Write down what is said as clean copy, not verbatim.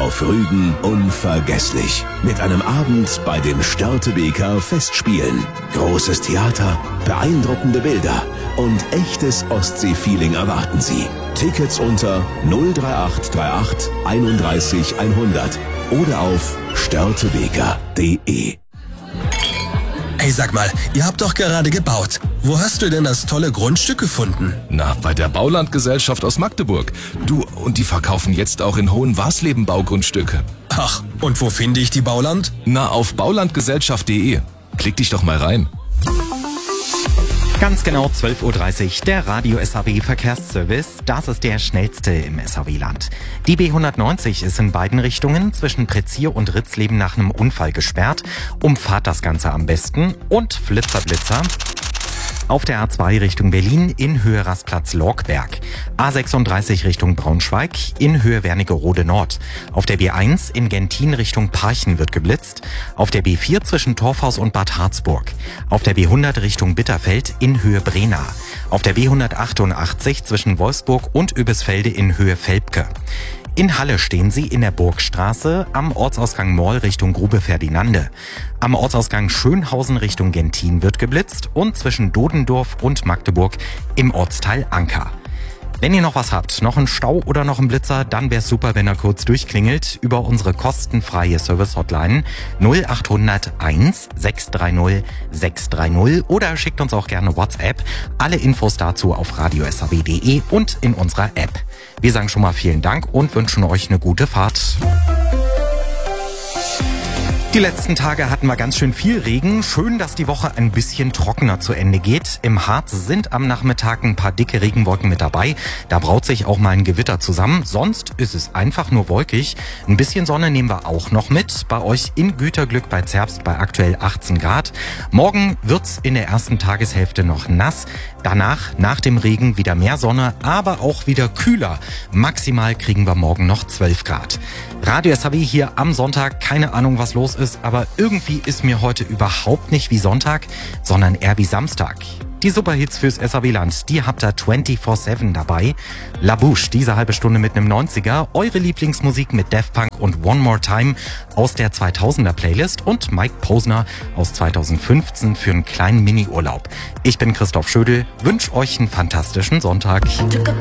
auf Rügen unvergesslich. Mit einem Abend bei den Störtebeker Festspielen. Großes Theater, beeindruckende Bilder und echtes Ostsee-Feeling erwarten Sie. Tickets unter 03838 31 100 oder auf störtebeker.de. Hey, sag mal, ihr habt doch gerade gebaut. Wo hast du denn das tolle Grundstück gefunden? Na, bei der Baulandgesellschaft aus Magdeburg. Du, und die verkaufen jetzt auch in Hohenwarsleben Baugrundstücke. Ach, und wo finde ich die Bauland? Na, auf baulandgesellschaft.de. Klick dich doch mal rein. Ganz genau 12.30 Uhr, der Radio SAW Verkehrsservice. Das ist der schnellste im SAW-Land. Die B190 ist in beiden Richtungen zwischen Prezier und Ritzleben nach einem Unfall gesperrt. Umfahrt das Ganze am besten. Und Flitzer. Auf der A2 Richtung Berlin in Höhe Rastplatz Lorkberg. A36 Richtung Braunschweig in Höhe Wernigerode Nord. Auf der B1 in Gentin Richtung Parchen wird geblitzt. Auf der B4 zwischen Torfhaus und Bad Harzburg. Auf der B100 Richtung Bitterfeld in Höhe Brena. Auf der B188 zwischen Wolfsburg und Übisfelde in Höhe Velpke. In Halle stehen Sie in der Burgstraße, am Ortsausgang Moll Richtung Grube Ferdinande. Am Ortsausgang Schönhausen Richtung Gentin wird geblitzt und zwischen Dodendorf und Magdeburg im Ortsteil Anker. Wenn ihr noch was habt, noch einen Stau oder noch einen Blitzer, dann wäre es super, wenn er kurz durchklingelt über unsere kostenfreie Service-Hotline 0800 1 630 630 oder schickt uns auch gerne WhatsApp. Alle Infos dazu auf radiosaw.de und in unserer App. Wir sagen schon mal vielen Dank und wünschen euch eine gute Fahrt. Die letzten Tage hatten wir ganz schön viel Regen. Schön, dass die Woche ein bisschen trockener zu Ende geht. Im Harz sind am Nachmittag ein paar dicke Regenwolken mit dabei. Da braut sich auch mal ein Gewitter zusammen. Sonst ist es einfach nur wolkig. Ein bisschen Sonne nehmen wir auch noch mit. Bei euch in Güterglück bei Zerbst bei aktuell 18 Grad. Morgen wird's in der ersten Tageshälfte noch nass. Danach, nach dem Regen, wieder mehr Sonne, aber auch wieder kühler. Maximal kriegen wir morgen noch 12 Grad. Radio SAW hier am Sonntag. Keine Ahnung, was los ist, aber irgendwie ist mir heute überhaupt nicht wie Sonntag, sondern eher wie Samstag. Die Superhits fürs SAW-Land, die habt ihr 24/7 dabei. La Bouche, diese halbe Stunde mit einem 90er. Eure Lieblingsmusik mit Daft Punk und One More Time aus der 2000er Playlist und Mike Posner aus 2015 für einen kleinen Mini-Urlaub. Ich bin Christoph Schödel, wünsche euch einen fantastischen Sonntag.